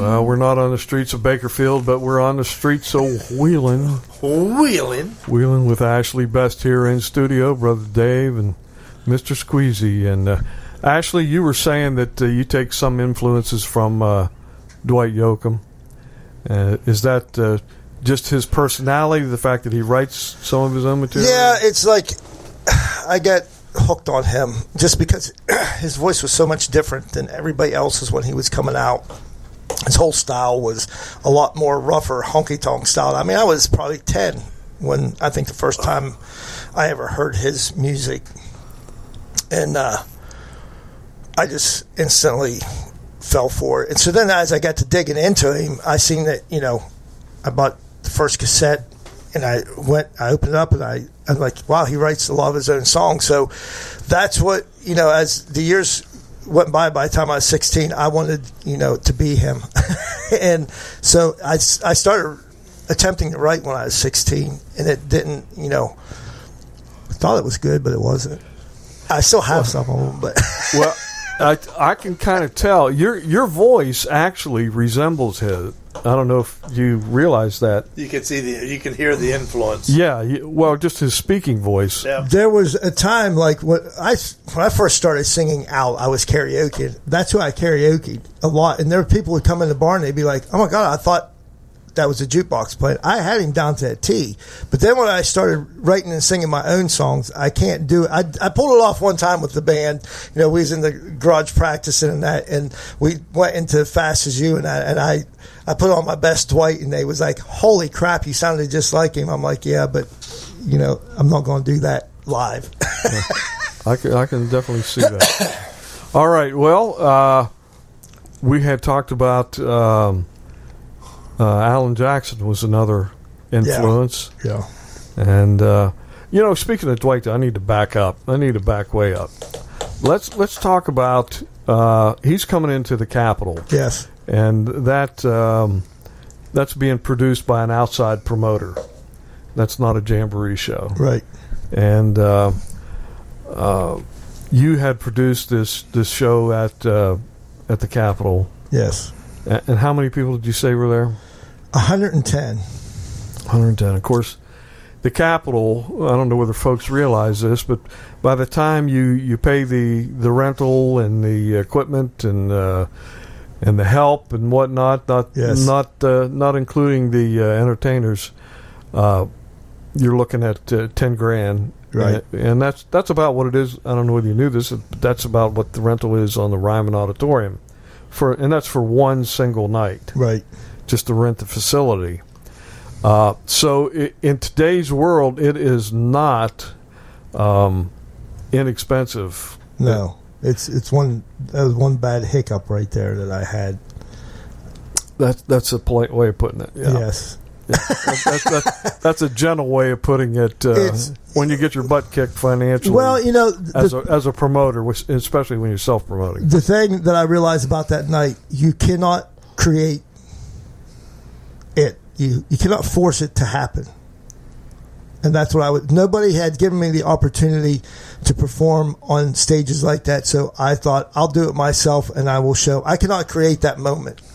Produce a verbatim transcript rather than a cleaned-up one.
Well, we're not on the streets of Bakerfield, but we're on the streets of Wheeling. Wheeling. Wheeling with Ashley Best here in studio, Brother Dave and Mister Squeezy. And uh, Ashley, you were saying that uh, you take some influences from uh, Dwight Yoakam. Uh, is that uh, just his personality, the fact that he writes some of his own material? Yeah, it's like I get hooked on him just because his voice was so much different than everybody else's when he was coming out. His whole style was a lot more rougher, honky-tonk style. I mean, I was probably ten when I think the first time I ever heard his music. And uh, I just instantly fell for it. And so then as I got to digging into him, I seen that, you know, I bought the first cassette and I went, I opened it up and I, I'm like, wow, he writes a lot of his own songs. So that's what, you know, as the years went by, by the time I was sixteen, I wanted, you know, to be him. And so I, I started attempting to write when I was sixteen, and it didn't, you know, I thought it was good, but it wasn't. I still have well, some of them, but. Well, I, I can kind of tell. Your your voice actually resembles his. I don't know if you realize that. You can see the, you can hear the influence. Yeah, you, well, just his speaking voice. Yeah. There was a time like when I when I first started singing out, I was karaoke. That's who I karaoke a lot, and there were people who come in the bar and they'd be like, "Oh my God, I thought that was a jukebox playing." I had him down to a T. But then when I started writing and singing my own songs, I can't do it. I, I pulled it off one time with the band. You know, we was in the garage practicing and that, and we went into Fast As You, and I, and I, I put on my best Dwight, and they was like, "Holy crap, you sounded just like him." I'm like, "Yeah, but, you know, I'm not going to do that live." I can, I can definitely see that. All right, well, uh, we had talked about... Um, Uh, Alan Jackson was another influence. Yeah. yeah. And, uh, you know, speaking of Dwight, I need to back up. I need to back way up. Let's let's talk about, uh, he's coming into the Capitol. Yes. And that um, that's being produced by an outside promoter. That's not a Jamboree show. Right. And uh, uh, you had produced this, this show at uh, at the Capitol. Yes. And how many people did you say were there? one hundred ten. one hundred ten. Of course, the Capitol, I don't know whether folks realize this, but by the time you, you pay the, the rental and the equipment and uh, and the help and whatnot, not yes. not uh, not including the uh, entertainers, uh, you're looking at uh, ten grand. Right. And, and that's that's about what it is. I don't know whether you knew this, but that's about what the rental is on the Ryman Auditorium. For and that's for one single night. Right. Just to rent the facility. Uh, so it, in today's world, it is not um, inexpensive. No, it's it's one that was one bad hiccup right there that I had. That's that's a polite way of putting it. Yeah. Yes. Yeah. That, that, that, that's a gentle way of putting it. Uh, when you get your butt kicked financially. Well, you know, the, as a as a promoter, which, especially when you're self promoting. The thing that I realized about that night, you cannot create it. You you cannot force it to happen. And that's what I would. Nobody had given me the opportunity to perform on stages like that, so I thought I'll do it myself, and I will show. I cannot create that moment.